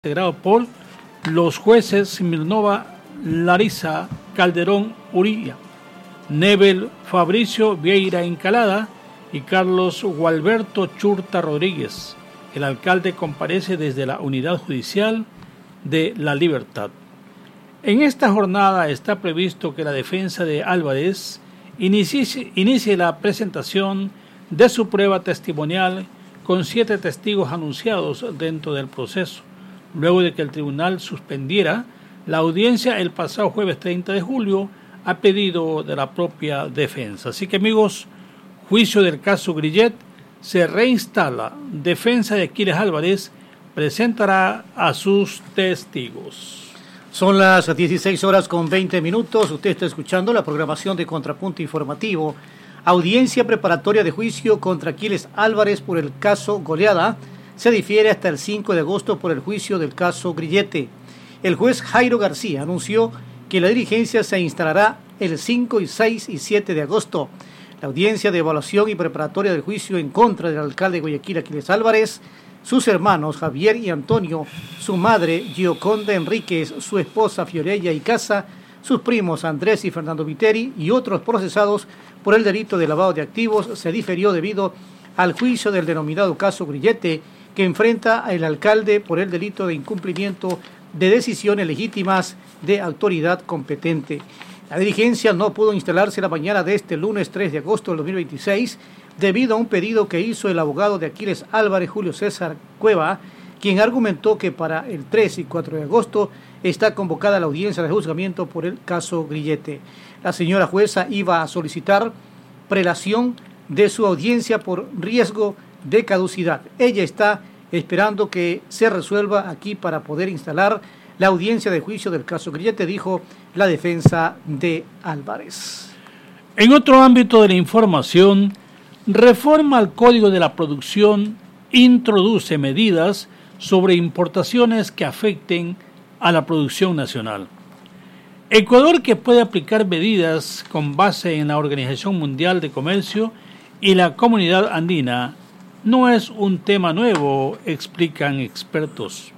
integrado por los jueces Smirnova, Larisa Calderón Uría, Nebel Fabricio Vieira Encalada y Carlos Gualberto Churta Rodríguez. El alcalde comparece desde la Unidad Judicial de La Libertad. En esta jornada está previsto que la defensa de Álvarez inicie la presentación de su prueba testimonial con 7 testigos anunciados dentro del proceso, luego de que el tribunal suspendiera la audiencia el pasado jueves 30 de julio a pedido de la propia defensa. Así que, amigos, juicio del caso Grillet se reinstala. Defensa de Aquiles Álvarez presentará a sus testigos. Son las 16:20. Usted está escuchando la programación de Contrapunto Informativo. Audiencia preparatoria de juicio contra Aquiles Álvarez por el caso Goleada se difiere hasta el 5 de agosto por el juicio del caso Grillete. El juez Jairo García anunció que la diligencia se instalará el 5, 6 y 7 de agosto. La audiencia de evaluación y preparatoria del juicio en contra del alcalde de Guayaquil, Aquiles Álvarez, sus hermanos Javier y Antonio, su madre Gioconda Enríquez, su esposa Fiorella Icaza, sus primos Andrés y Fernando Viteri y otros procesados por el delito de lavado de activos se diferió debido al juicio del denominado caso Grillete, que enfrenta al alcalde por el delito de incumplimiento de decisiones legítimas de autoridad competente. La diligencia no pudo instalarse la mañana de este lunes 3 de agosto del 2026 debido a un pedido que hizo el abogado de Aquiles Álvarez, Julio César Cueva, quien argumentó que para el 3 y 4 de agosto está convocada la audiencia de juzgamiento por el caso Grillete. La señora jueza iba a solicitar prelación de su audiencia por riesgo de caducidad. Ella está esperando que se resuelva aquí para poder instalar la audiencia de juicio del caso Grillete, dijo la defensa de Álvarez. En otro ámbito de la información, reforma al Código de la Producción introduce medidas sobre importaciones que afecten a la producción nacional. Ecuador, que puede aplicar medidas con base en la Organización Mundial de Comercio y la Comunidad Andina, no es un tema nuevo, explican expertos.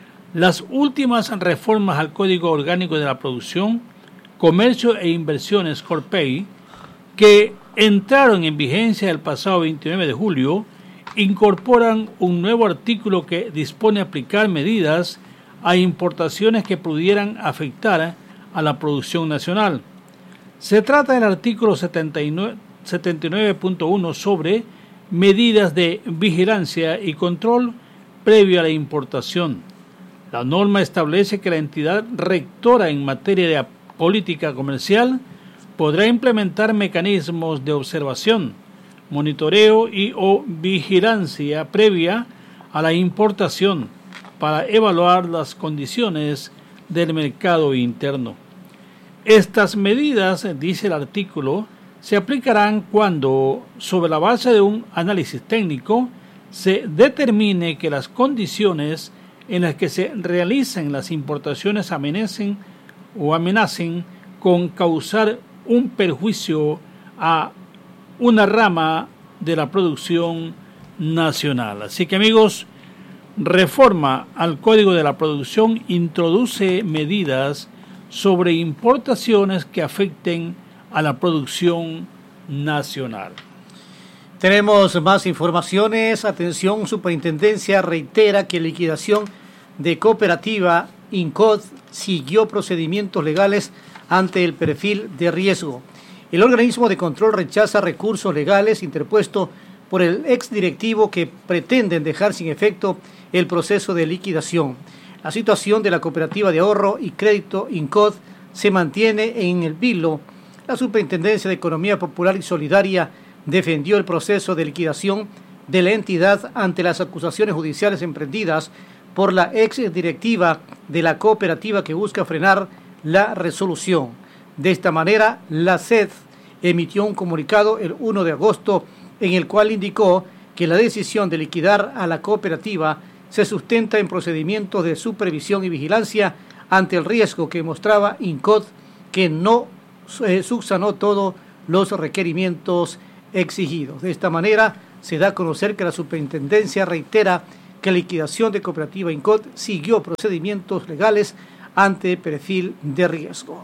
Las últimas reformas al Código Orgánico de la Producción, Comercio e Inversiones Corpei, que entraron en vigencia el pasado 29 de julio, incorporan un nuevo artículo que dispone aplicar medidas a importaciones que pudieran afectar a la producción nacional. Se trata del artículo 79.1 sobre medidas de vigilancia y control previo a la importación. La norma establece que la entidad rectora en materia de política comercial podrá implementar mecanismos de observación, monitoreo y o vigilancia previa a la importación para evaluar las condiciones del mercado interno. Estas medidas, dice el artículo, se aplicarán cuando, sobre la base de un análisis técnico, se determine que las condiciones en las que se realizan las importaciones amenacen con causar un perjuicio a una rama de la producción nacional. Así que, amigos, reforma al Código de la Producción introduce medidas sobre importaciones que afecten a la producción nacional. Tenemos más informaciones. Atención, Superintendencia reitera que liquidación de cooperativa INCOD siguió procedimientos legales ante el perfil de riesgo. El organismo de control rechaza recursos legales interpuestos por el exdirectivo que pretenden dejar sin efecto el proceso de liquidación. La situación de la cooperativa de ahorro y crédito INCOD se mantiene en el vilo. La Superintendencia de Economía Popular y Solidaria defendió el proceso de liquidación de la entidad ante las acusaciones judiciales emprendidas por la exdirectiva de la cooperativa que busca frenar la resolución. De esta manera, la SED emitió un comunicado el 1 de agosto en el cual indicó que la decisión de liquidar a la cooperativa se sustenta en procedimientos de supervisión y vigilancia ante el riesgo que mostraba INCOD, que no subsanó todos los requerimientos exigidos. De esta manera, se da a conocer que la superintendencia reitera que liquidación de cooperativa Incot siguió procedimientos legales ante perfil de riesgo.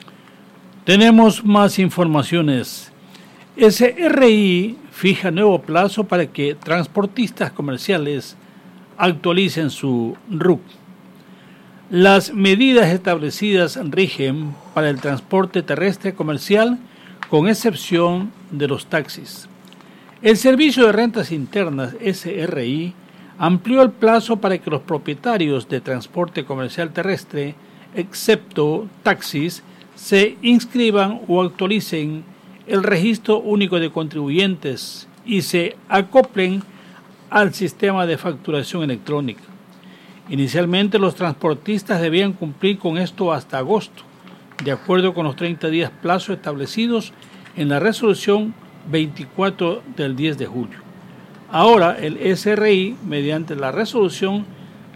Tenemos más informaciones. SRI fija nuevo plazo para que transportistas comerciales actualicen su RUC. Las medidas establecidas rigen para el transporte terrestre comercial, con excepción de los taxis. El Servicio de Rentas Internas, SRI, amplió el plazo para que los propietarios de transporte comercial terrestre, excepto taxis, se inscriban o actualicen el registro único de contribuyentes y se acoplen al sistema de facturación electrónica. Inicialmente, los transportistas debían cumplir con esto hasta agosto, de acuerdo con los 30 días plazo establecidos en la resolución 24 del 10 de julio. Ahora, el SRI, mediante la resolución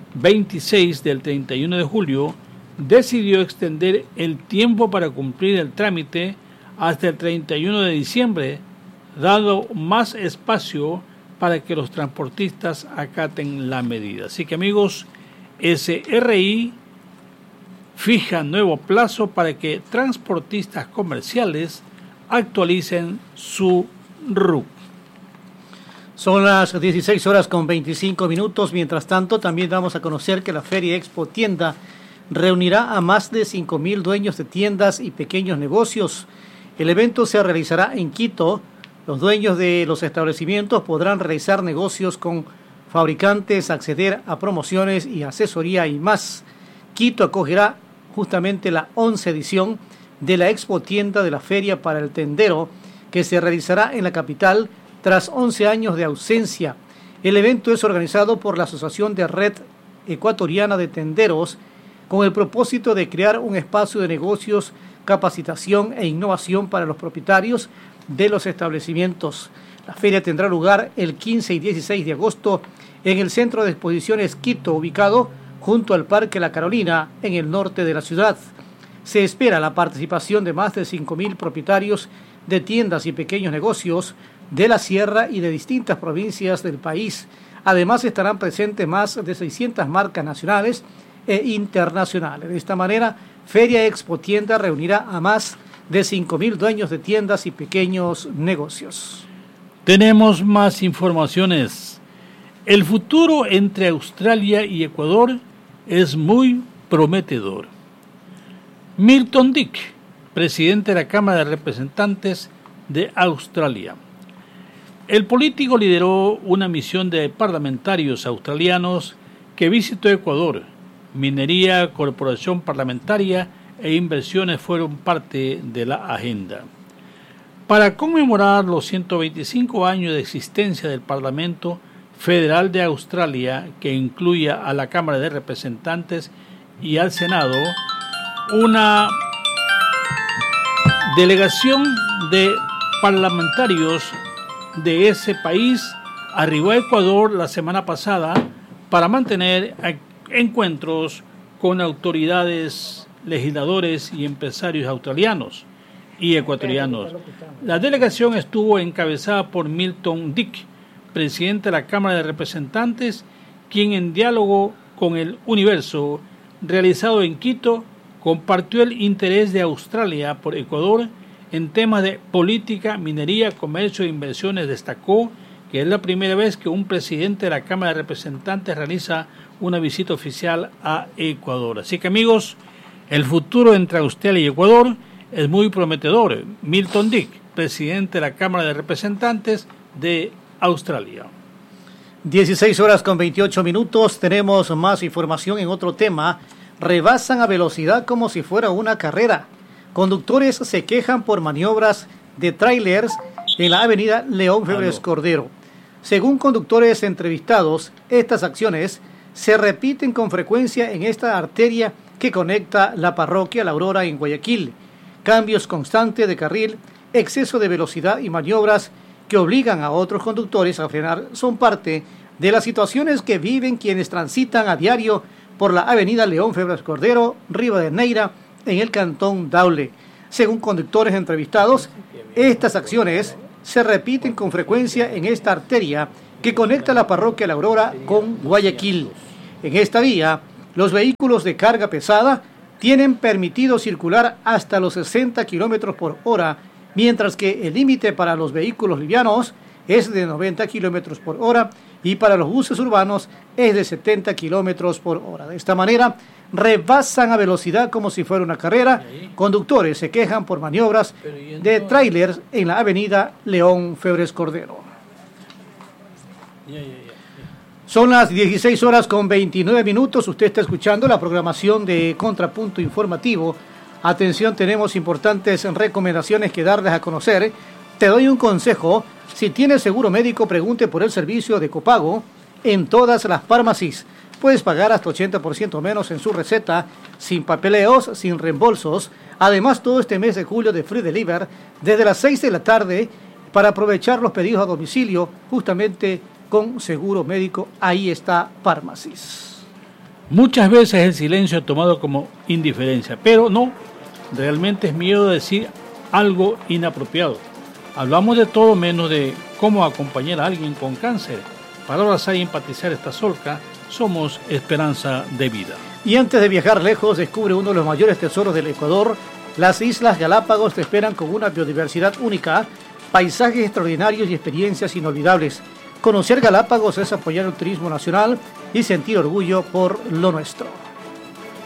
26 del 31 de julio, decidió extender el tiempo para cumplir el trámite hasta el 31 de diciembre, dando más espacio para que los transportistas acaten la medida. Así que, amigos, SRI fija nuevo plazo para que transportistas comerciales actualicen su RUC. Son las 16 horas con 25 minutos. Mientras tanto, también damos a conocer que la Feria Expo Tienda reunirá a más de 5,000 dueños de tiendas y pequeños negocios. El evento se realizará en Quito. Los dueños de los establecimientos podrán realizar negocios con fabricantes, acceder a promociones y asesoría y más. Quito acogerá justamente la 11ª edición de la Expo Tienda de la Feria para el Tendero, que se realizará en la capital tras 11 años de ausencia. El evento es organizado por la Asociación de Red Ecuatoriana de Tenderos, con el propósito de crear un espacio de negocios, capacitación e innovación para los propietarios de los establecimientos. La feria tendrá lugar el 15 y 16 de agosto en el Centro de Exposiciones Quito, ubicado junto al Parque La Carolina, en el norte de la ciudad. Se espera la participación de más de 5,000 propietarios de tiendas y pequeños negocios de la sierra y de distintas provincias del país. Además, estarán presentes más de 600 marcas nacionales e internacionales. De esta manera, Feria Expo Tienda reunirá a más de 5,000 dueños de tiendas y pequeños negocios. Tenemos más informaciones. El futuro entre Australia y Ecuador es muy prometedor. Milton Dick, presidente de la Cámara de Representantes de Australia. El político lideró una misión de parlamentarios australianos que visitó Ecuador. Minería, corporación parlamentaria e inversiones fueron parte de la agenda. Para conmemorar los 125 años de existencia del Parlamento Federal de Australia, que incluye a la Cámara de Representantes y al Senado, una delegación de parlamentarios de ese país arribó a Ecuador la semana pasada para mantener encuentros con autoridades, legisladores y empresarios australianos y ecuatorianos. La delegación estuvo encabezada por Milton Dick, presidente de la Cámara de Representantes, quien en diálogo con el Universo, realizado en Quito, compartió el interés de Australia por Ecuador en temas de política, minería, comercio e inversiones. Destacó que es la primera vez que un presidente de la Cámara de Representantes realiza una visita oficial a Ecuador. Así que, amigos, el futuro entre Australia y Ecuador es muy prometedor. Milton Dick, presidente de la Cámara de Representantes de Australia. 16 horas con 28 minutos. Tenemos más información en otro tema. Rebasan a velocidad como si fuera una carrera. Conductores se quejan por maniobras de trailers en la avenida León Febres Cordero. Según conductores entrevistados, estas acciones se repiten con frecuencia en esta arteria que conecta la parroquia La Aurora en Guayaquil. Cambios constantes de carril, exceso de velocidad y maniobras que obligan a otros conductores a frenar son parte de las situaciones que viven quienes transitan a diario por la avenida León Febres Cordero, Rivadeneira, en el cantón Daule. Según conductores entrevistados, estas acciones se repiten con frecuencia en esta arteria que conecta la parroquia La Aurora con Guayaquil. En esta vía, los vehículos de carga pesada tienen permitido circular hasta los 60 kilómetros por hora, mientras que el límite para los vehículos livianos es de 90 kilómetros por hora y para los buses urbanos es de 70 kilómetros por hora. De esta manera, rebasan a velocidad como si fuera una carrera. Conductores se quejan por maniobras de tráilers en la avenida León Febres Cordero. Son las 16 horas con 29 minutos. Usted está escuchando la programación de Contrapunto Informativo. Atención, tenemos importantes recomendaciones que darles a conocer. Te doy un consejo. Si tienes seguro médico, pregunte por el servicio de copago en todas las farmacias. Puedes pagar hasta 80% menos en su receta, sin papeleos, sin reembolsos. Además, todo este mes de julio de Free Deliver, desde las 6 de la tarde, para aprovechar los pedidos a domicilio, justamente con seguro médico. Ahí está Farmacis. Muchas veces el silencio es tomado como indiferencia, pero no, realmente es miedo de decir algo inapropiado. Hablamos de todo menos de cómo acompañar a alguien con cáncer. Para abrazar y empatizar esta solca, somos Esperanza de Vida. Y antes de viajar lejos, descubre uno de los mayores tesoros del Ecuador. Las Islas Galápagos te esperan con una biodiversidad única, paisajes extraordinarios y experiencias inolvidables. Conocer Galápagos es apoyar el turismo nacional y sentir orgullo por lo nuestro.